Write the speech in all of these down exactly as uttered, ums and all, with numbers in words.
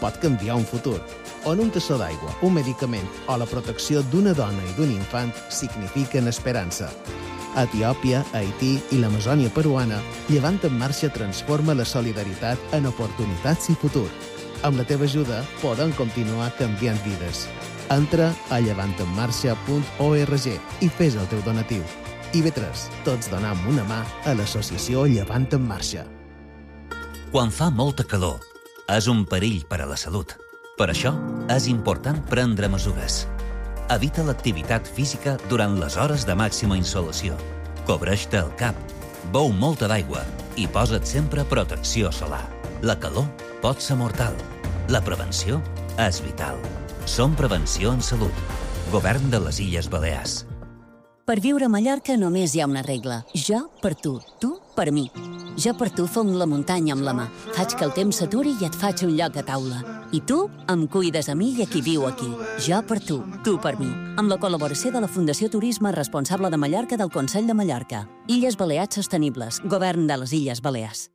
pot canviar un futur, on un tassó d'aigua, un medicament o la protecció d'una dona i d'un infant signifiquen esperança. A Etiòpia, Haití i l'Amazònia peruana, Llevant en Marxa transforma la solidaritat en oportunitats i futur. Amb la teva ajuda, podem continuar canviant vides. Entra a llevant en marxa punt org i fes el teu donatiu. I bé tres, tots donam una mà a l'associació Llevant en Marxa. Quan fa molta calor, és un perill per a la salut. Per això, és important prendre mesures. Evita l'activitat física durant les hores de màxima insolació. Cobreix-te el cap, beu molta d'aigua i posa't sempre protecció solar. La calor pot ser mortal. La prevenció és vital. Som Prevenció en Salut. Govern de les Illes Balears. Per viure a Mallorca només hi ha una regla. Jo per tu, tu per mi. Jo per tu fong la muntanya amb la mà. Faig que el temps s'aturi i et faig un lloc a taula. I tu em cuides a mi i a qui viu aquí. Jo per tu, tu per mi. Amb la col·laboració de la Fundació Turisme Responsable de Mallorca del Consell de Mallorca. Illes Balears Sostenibles. Govern de les Illes Balears.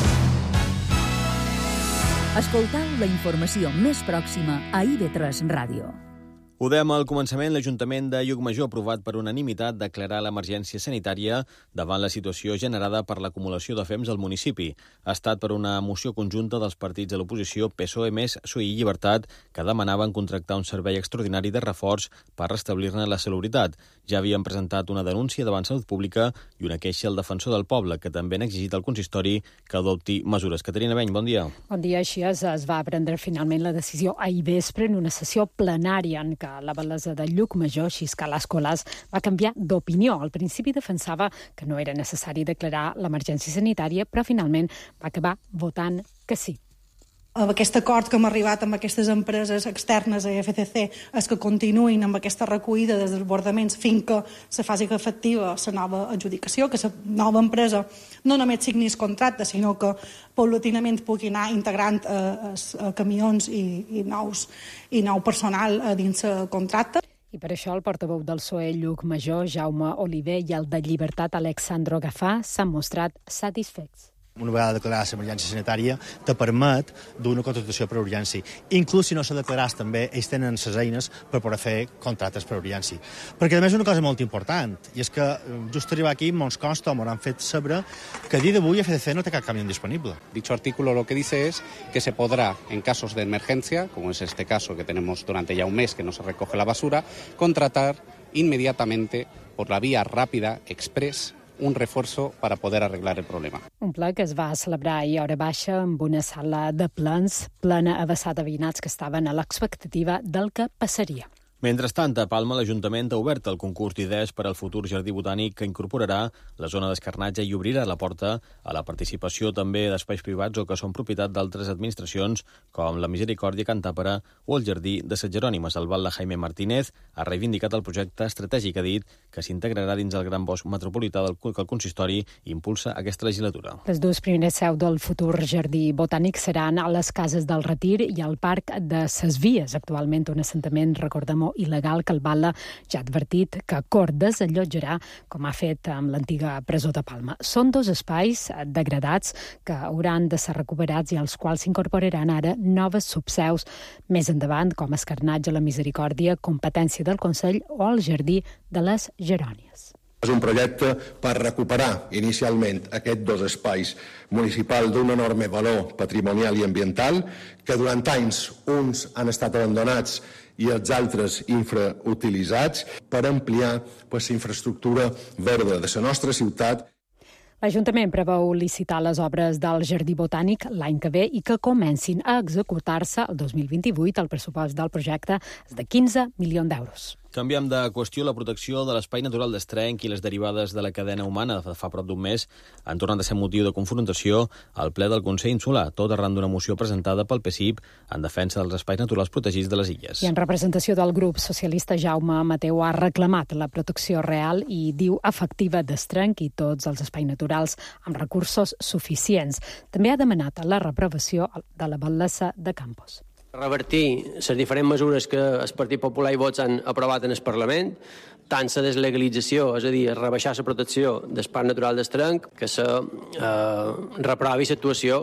Escoltau la informació més pròxima a I V tres Ràdio. Ho dèiem al començament, l'Ajuntament de Llucmajor ha aprovat per unanimitat declarar l'emergència sanitària davant la situació generada per l'acumulació de fems al municipi. Ha estat per una moció conjunta dels partits de l'oposició P S O E, Més, S U I i Llibertat, que demanaven contractar un servei extraordinari de reforç per restablir-ne la salubritat. Ja havien presentat una denúncia davant Salut Pública i una queixa al defensor del poble, que també han exigit al consistori que adopti mesures. Caterina Beny, bon dia. Bon dia. Així es, es va prendre finalment la decisió ahir vespre en una sessió plenària en què la Balesa de Llucmajor, Xiscal Escolàs, va canviar d'opinió. Al principi defensava que no era necessari declarar l'emergència sanitària, però finalment va acabar votant que sí. Aquest acord que hem arribat amb aquestes empreses externes a F C C és que continuïn amb aquesta recollida de desbordaments fins que se faci efectiva la nova adjudicació, que la nova empresa no només signi el contracte, sinó que paulatinament pugui anar integrant eh, eh, camions i, i, nous, i nou personal eh, dins el contracte. I per això el portaveu del P S O E Llucmajor, Jaume Oliver, i el de Llibertat, Alexandro Gafà, s'han mostrat satisfets. Una vegada declarada l'emergència sanitària, te permet d'una contractació per urgència. Inclús si no s'ha declarat, també ells tenen les eines per poder fer contractes per urgència. Perquè, a més, una cosa molt important, i és que just arribar aquí, ens consta, o m'han fet saber, que a dia d'avui F C C no té cap camión disponible. Dicho artículo lo que dice es que se podrá, en casos de emergencia, como es este caso que tenemos durante ya un mes que no se recoge la basura, contratar inmediatamente por la vía rápida, express, un refuerzo para poder arreglar el problema. Un ple que es va celebrar ahir a hora baixa amb una sala de plens plena a vessar de veïnats que estaven a l'expectativa del que passaria. Mentrestant, a Palma, l'Ajuntament ha obert el concurs d'idees per al futur jardí botànic que incorporarà la zona d'escarnatge i obrirà la porta a la participació també d'espais privats o que són propietat d'altres administracions, com la Misericòrdia Can Tàpera o el Jardí de Sant Jerònimes. El batlle Jaime Martínez ha reivindicat el projecte estratègic, ha dit, que s'integrarà dins el gran bosc metropolità del que el consistori impulsa aquesta legislatura. Les dues primeres seus del futur jardí botànic seran a les Cases del Retir i al Parc de Ses Vies, actualment un assentament, recordem-ho, il·legal que el batlle ja ha advertit que Cort desallotjarà, com ha fet amb l'antiga presó de Palma. Són dos espais degradats que hauran de ser recuperats i als quals s'incorporaran ara noves subseus més endavant, com Escarnatge, la Misericòrdia, competència del Consell o el Jardí de les Gerònies. És un projecte per recuperar inicialment aquests dos espais municipals d'un enorme valor patrimonial i ambiental, que durant anys uns han estat abandonats i els altres infrautilitzats, per ampliar pues, la infraestructura verda de la nostra ciutat. L'Ajuntament preveu licitar les obres del Jardí Botànic l'any que ve i que comencin a executar-se el dos mil vint-i-vuit. El pressupost del projecte és de quinze milions d'euros. Canviem de qüestió. La protecció de l'espai natural d'Estrenc i les derivades de la cadena humana de fa prop d'un mes han tornat a ser motiu de confrontació al ple del Consell Insular, tot arran d'una moció presentada pel P S I P en defensa dels espais naturals protegits de les illes. I en representació del grup socialista, Jaume Mateu ha reclamat la protecció real i diu efectiva d'Estrenc i tots els espais naturals amb recursos suficients. També ha demanat la reprovació de la batllessa de Campos. Revertir les diferents mesures que el Partit Popular i Vots han aprovat en el Parlament, tant la deslegalització, és a dir, rebaixar la protecció del parc natural d'Estrenc, que se eh, reprovi l'actuació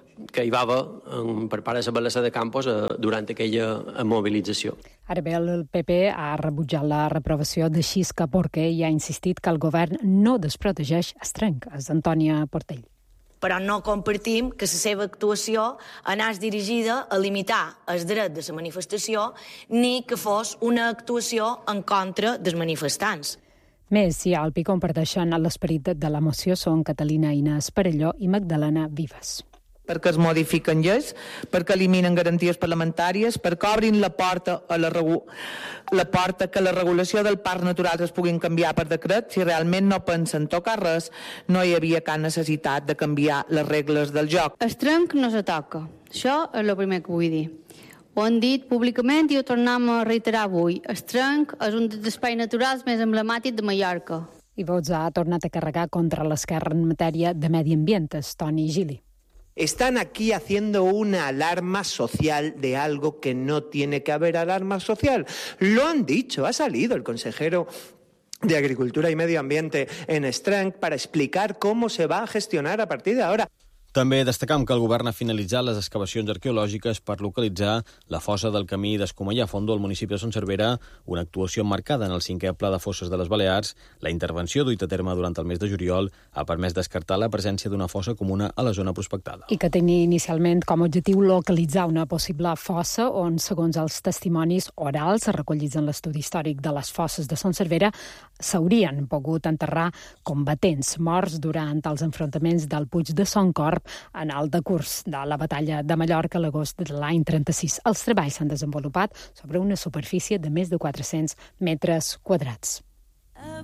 que hi va haver per part de la Balassa de Campos durant aquella mobilització. Ara bé, el P P ha rebutjat la reprovació de Xisca Porquer i ha insistit que el govern no desprotegeix Estrenc. És Antònia Portell. Però no compartim que la seva actuació anés dirigida a limitar els drets de la manifestació ni que fos una actuació en contra dels manifestants. Més, si al P I comparteixen l'esperit de la moció són Catalina Inés Perelló i Magdalena Vives. Perquè es modifiquen lleis, perquè eliminen garanties parlamentàries, perquè obrin la porta a la, regu... la porta que la regulació del parc natural es puguin canviar per decret. Si realment no pensen tocar res, no hi havia cap necessitat de canviar les regles del joc. Estrenc no se toca. Això és el primer que vull dir. Ho han dit públicament i ho tornem a reiterar avui. Estrenc és un dels espais naturals més emblemàtics de Mallorca. I Vox ha tornat a carregar contra l'esquerra en matèria de medi ambient, Toni Gili. Están aquí haciendo una alarma social de algo que no tiene que haber alarma social. Lo han dicho, ha salido el consejero de Agricultura y Medio Ambiente en Estrenc para explicar cómo se va a gestionar a partir de ahora. També destacam que el govern ha finalitzat les excavacions arqueològiques per localitzar la fossa del camí d'Escumellà Fondo al municipi de Son Cervera, una actuació marcada en el cinquè pla de fosses de les Balears. La intervenció duita a terme durant el mes de juliol ha permès descartar la presència d'una fossa comuna a la zona prospectada. I que tenia inicialment com a objectiu localitzar una possible fossa on, segons els testimonis orals recollits en l'estudi històric de les fosses de Son Cervera, s'haurien pogut enterrar combatents morts durant els enfrontaments del Puig de Son Corb en el decurs de la batalla de Mallorca a l'agost de l'any trenta-sis. Els treballs s'han desenvolupat sobre una superfície de més de quatre-cents metres quadrats.